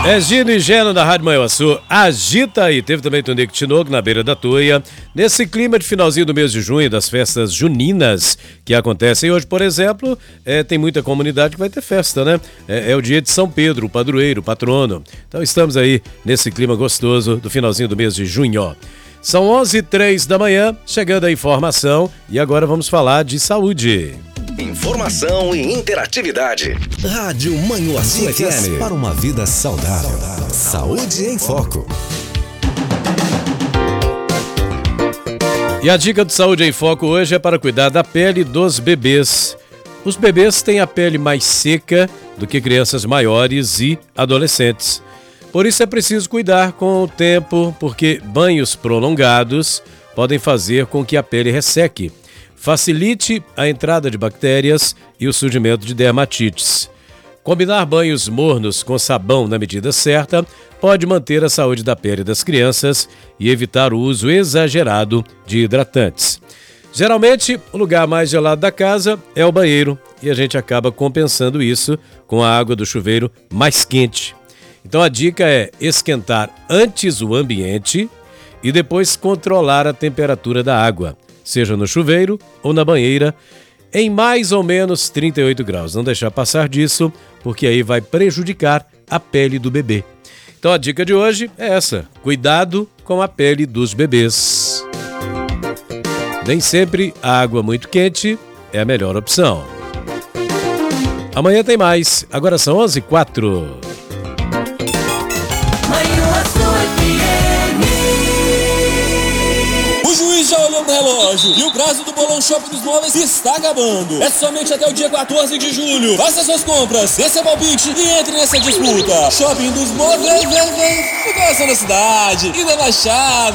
É Gino e Geno da Rádio Manhuaçu. Agita aí. Teve também Tonico Tinoco na beira da Tuia. Nesse clima de finalzinho do mês de junho, das festas juninas que acontecem hoje, por exemplo, tem muita comunidade que vai ter festa, né? É o dia de São Pedro, o padroeiro, o patrono. Então estamos aí nesse clima gostoso do finalzinho do mês de junho. São 11h03 da manhã, chegando a informação e agora vamos falar de saúde. Informação e interatividade. Rádio Manhuaçu FM. Para uma vida saudável. Saúde em Foco. E a dica do Saúde em Foco hoje é para cuidar da pele dos bebês. Os bebês têm a pele mais seca do que crianças maiores e adolescentes. Por isso é preciso cuidar com o tempo, porque banhos prolongados podem fazer com que a pele resseque. Facilite a entrada de bactérias e o surgimento de dermatites. Combinar banhos mornos com sabão na medida certa pode manter a saúde da pele das crianças e evitar o uso exagerado de hidratantes. Geralmente, o lugar mais gelado da casa é o banheiro e a gente acaba compensando isso com a água do chuveiro mais quente. Então a dica é esquentar antes o ambiente e depois controlar a temperatura da água, seja no chuveiro ou na banheira, em mais ou menos 38 graus. Não deixar passar disso, porque aí vai prejudicar a pele do bebê. Então a dica de hoje é essa: cuidado com a pele dos bebês. Nem sempre a água muito quente é a melhor opção. Amanhã tem mais. Agora são 11h04. Já olhou no relógio e o prazo do Bolão Shopping dos Móveis está acabando. É somente até o dia 14 de julho. Faça suas compras, dê seu palpite e entre nessa disputa. Shopping dos Móveis, mudança na cidade e da Baixada.